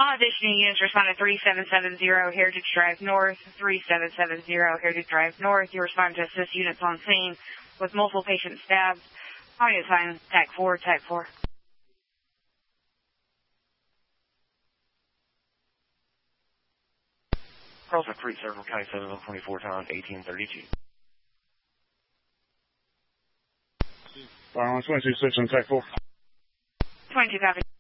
All additional units respond to 3770 Heritage Drive North, 3770 Heritage Drive North. You respond to assist units on scene with multiple patients stabbed. All units sign TAC 4, TAC 4. Carlsbad Creek, Circle County 724 Town, 1832. Fire on 22 6 on TAC 4. 22 copy.